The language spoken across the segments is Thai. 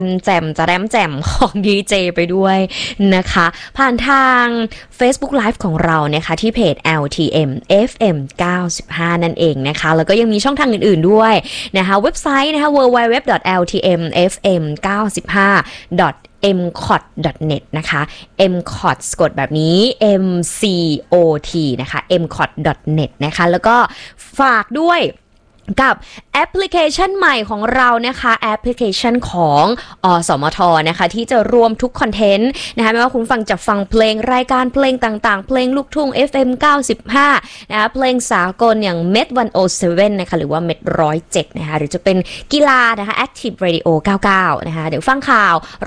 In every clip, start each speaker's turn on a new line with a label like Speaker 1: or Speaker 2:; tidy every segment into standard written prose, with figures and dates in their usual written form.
Speaker 1: แจ่มจะแรมแจ่มของดีเจไปด้วยนะคะผ่านทาง Facebook Live ของเรานะคะที่เพจ LTM FM 95 นั่นเองนะคะแล้วก็ยังมีช่องทางอื่นๆด้วยนะคะเว็บไซต์นะคะ www.ltmfm95.mcot.net นะคะ mcot สะกดแบบนี้ mcot นะคะ mcot.net นะคะแล้วก็ฝากด้วยกับแอปพลิเคชันใหม่ของเรานะคะแอปพลิเคชันของสมทนะคะที่จะรวมทุกคอนเทนต์นะคะไม่ว่าคุณฟังจะฟังเพลงรายการเพลงต่างๆเพลงลูกทุ่ง FM 95นะคะเพลงสากลอย่าง Met 107นะคะหรือว่า Met 107นะคะหรือจะเป็นกีฬานะคะ Active Radio 99นะคะเดี๋ยวฟังข่าว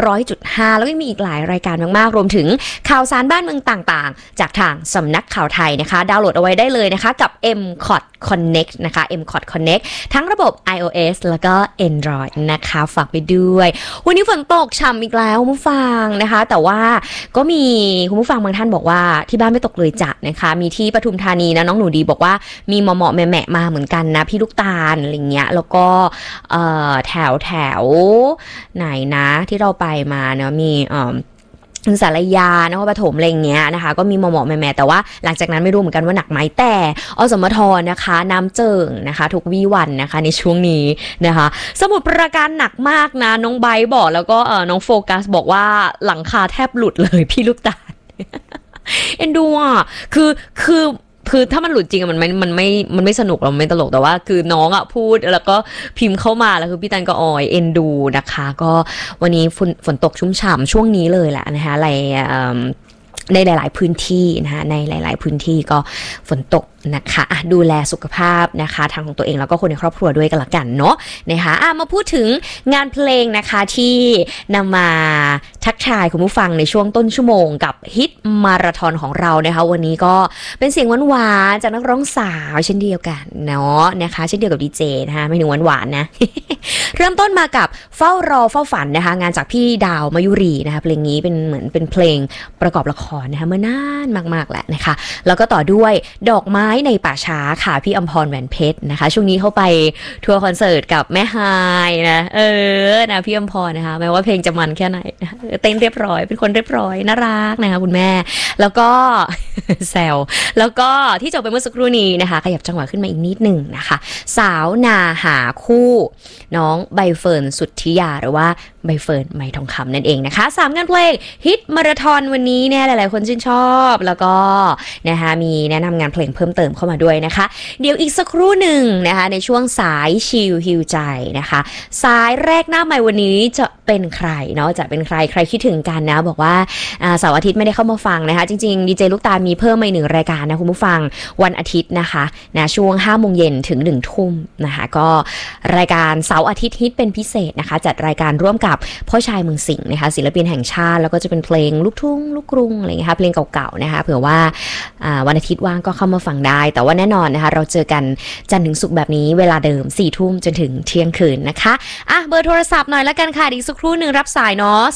Speaker 1: 100.5 แล้วก็มีอีกหลายรายการมากๆรวมถึงข่าวสารบ้านเมืองต่างๆจากทางสำนักข่าวไทยนะคะดาวน์โหลดเอาไว้ได้เลยนะคะกับ MCOT Connect นะคะ MCOT Connect ทั้งระบบ iOS แล้วก็ Android นะคะฝากไปด้วยวันนี้ฝนตกฉ่ำอีกแล้วคุณผู้ฟังนะคะแต่ว่าก็มีคุณผู้ฟังบางท่านบอกว่าที่บ้านไม่ตกเลยจ้ะนะคะมีที่ปทุมธานีนะน้องหนูดีบอกว่ามีเหมาะๆแหมะๆมาเหมือนกันนะพี่ลูกตาลอะไรเงี้ยแล้วก็แถวไหนนะที่เราไปมาเนาะมีสารยานครปฐมอะไรเงี้ยนะคะก็มีเหมาะๆแม่ๆแต่ว่าหลังจากนั้นไม่รู้เหมือนกันว่าหนักไหมแต่อสมทนะคะน้ำเจิ่งนะคะทุกวี่วันนะคะในช่วงนี้นะคะสมุทรปราการหนักมากนะน้องไบร์บอกแล้วก็น้องโฟกัสบอกว่าหลังคาแทบหลุดเลยพี่ลูกตาล เอ็นดูอ่ะคือถ้ามันหลุดจริงอะมันไม่สนุกหรอกมันไม่ตลกแต่ว่าคือน้องอะพูดแล้วก็พิมพ์เข้ามาแล้วคือพี่ตันก็เอ็นดูนะคะก็วันนี้ฝนตกชุ่มฉ่ำช่วงนี้เลยแหละนะคะอะไรในหลายๆพื้นที่นะคะในหลายๆพื้นที่ก็ฝนตกนะคะดูแลสุขภาพนะคะทางของตัวเองแล้วก็คนในครอบครัวด้วยกันละกันเนาะนะคะมาพูดถึงงานเพลงนะคะที่นำมาทักทายคุณผู้ฟังในช่วงต้นชั่วโมงกับฮิตมาราธอนของเรานะคะวันนี้ก็เป็นเสียงหวานๆจากนักร้องสาวเช่นเดียวกันเนาะนะคะเช่นเดียวกับดีเจนะคะไม่ถึงหวานๆนะ เริ่มต้นมากับเฝ้ารอเฝ้าฝันนะคะงานจากพี่ดาวมายุรีนะคะเพลงนี้เป็นเหมือนเป็นเพลงประกอบละครนะคะเมื่อนานมากๆแหละนะคะแล้วก็ต่อด้วยดอกไม้ในป่าช้าค่ะพี่อำพรแหวนเพชรนะคะช่วงนี้เข้าไปทัวร์คอนเสิร์ตกับแม่ฮายนะนะพี่อำพรนะคะแม้ว่าเพลงจะมันแค่ไหนนะเต้นเรียบร้อยเป็นคนเรียบร้อยน่ารักนะคะคุณแม่แล้วก็ แซวแล้วก็ที่จบไปเมื่อสักครู่นี้นะคะขยับจังหวะขึ้นมาอีกนิดหนึ่งนะคะสาวนาหาคู่น้องใบเฟิร์นสุทธิยาหรือว่าใบเฟิร์นไหมทองคำนั่นเองนะคะ3งานเพลงฮิตมาราธอนวันนี้เนี่ยหลายๆคนชื่นชอบแล้วก็นะคะมีแนะนำงานเพลงเพิ่มเติมเข้ามาด้วยนะคะเดี๋ยวอีกสักครู่หนึ่งนะคะในช่วงสายชิลฮิวใจนะคะสายแรกหน้าใหม่วันนี้จะเป็นใครเนาะจะเป็นใครคิดถึงกันนะบอกว่าเสาร์อาทิตย์ไม่ได้เข้ามาฟังนะคะจริงๆดีเจลูกตามีเพิ่มมา1รายการนะคุณผู้ฟังวันอาทิตย์นะคะนะช่วง 5:00 นถึง 1 ทุ่มนะคะก็รายการเสาร์อาทิตย์ฮิตเป็นพิเศษนะคะจัดรายการร่วมกับพ่อชายเมืองสิงห์นะคะศิลปินแห่งชาติแล้วก็จะเป็นเพลงลูกทุ่งลูกกรุงอะไรเงี้ยค่ะเพลงเก่าๆนะคะเผื่อว่าวันอาทิตย์ว่างก็เข้ามาฟังได้แต่ว่าแน่นอนนะคะเราเจอกันจันทร์ถึงศุกร์แบบนี้เวลาเดิม 4 ทุ่มจนถึงเที่ยงคืนนะคะเบอร์โทรศัพท์หน่อยละกันค่ะอีกสักครู่นึงรับสายเนาะ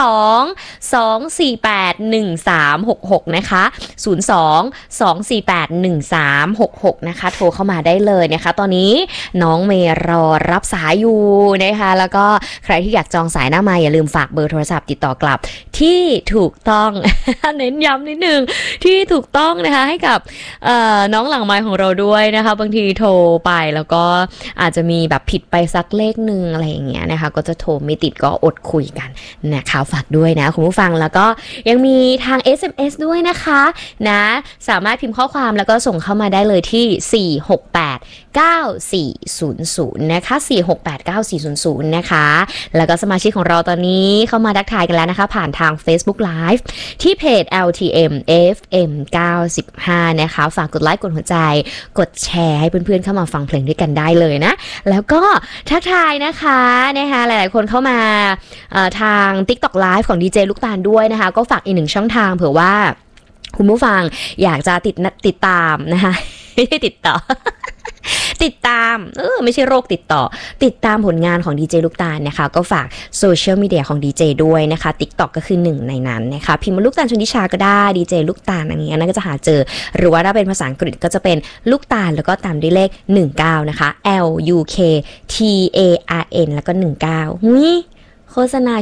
Speaker 1: 02-248-1366นะคะ02-248-1366นะคะโทรเข้ามาได้เลยนะคะตอนนี้น้องเมย์รอรับสายอยู่นะคะแล้วก็ใครที่อยากจองสายหน้าไมค์อย่าลืมฝากเบอร์โทรศัพท์ติดต่อกลับที่ถูกต้อง เน้นย้ำนิดนึงที่ถูกต้องนะคะให้กับน้องหลังไมค์ของเราด้วยนะคะบางทีโทรไปแล้วก็อาจจะมีแบบผิดไปสักเลขนึงอะไรอย่างเงี้ยนะคะก็จะโทรไม่ติดก็อดคุยกันนะคะฝากด้วยนะคุณผู้ฟังแล้วก็ยังมีทาง SMS ด้วยนะคะนะสามารถพิมพ์ข้อความแล้วก็ส่งเข้ามาได้เลยที่4689400นะคะ4689400นะคะแล้วก็สมาชิกของเราตอนนี้เข้ามาทักทายกันแล้วนะคะผ่านทาง Facebook Live ที่เพจ LTM FM 95นะคะฝากกดไลค์กดหัวใจกดแชร์ให้เพื่อนๆเข้ามาฟังเพลงด้วยกันได้เลยนะแล้วก็ทักทายนะคะหลายๆคนเข้ามาทาง TikTok Live ของ DJ ลูกตาลด้วยนะคะก็ฝากอีก1ช่องทางเผื่อว่าคุณผู้ฟังอยากจะติดตามนะคะไม่ได้ติดต่อ ติดตามไม่ใช่โรคติดต่อติดตามผลงานของดีเจลูกตาลนะคะก็ฝากโซเชียลมีเดียของดีเจด้วยนะคะ TikTok ก็คือ1ในนั้นนะคะพิมพ์ลูกตาลชนทิชาก็ได้ดีเจลูกตาลอันนี้ก็จะหาเจอหรือว่าถ้าเป็นภาษาอังกฤษก็จะเป็นลูกตาลแล้วก็ตามด้วยเลข19นะคะ LUKTARN แล้วก็19หุ้ยโฆษณา